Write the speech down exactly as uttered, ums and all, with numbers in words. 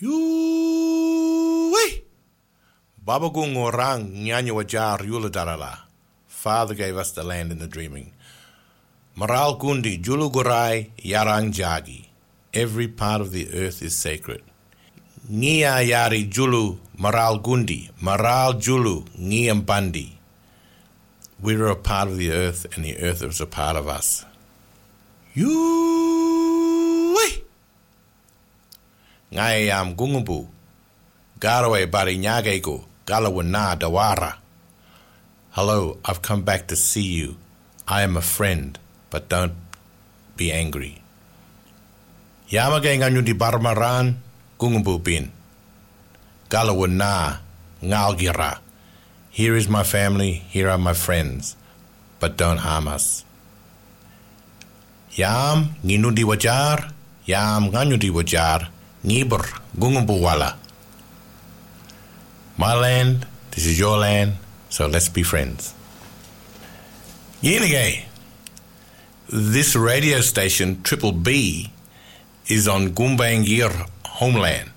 Yui! Babagung orang nyanyo wajar yuladarala. Father gave us the land in the dreaming. Maral gundi julu gurai yarang jagi. Every part of the earth is sacred. Ngia yari julu maral gundi, maral julu ngiam bandi. We were a part of the earth, and the earth was a part of us. Yui! Ngayam gungubu. Garawe bari nyagego. Galawana dawara. Hello, I've come back to see you. I am a friend, but don't be angry. Yamagay nganyo di barmaran, gungubu bin. Galawana, ngalgira. Here is my family, here are my friends, but don't harm us. Yam nginu di wajar, yam nganyo di wajar, ngibur gungubu wala. My land, this is your land, so let's be friends. Yinagay. This radio station, Triple B, is on Gumbaynggirr homeland.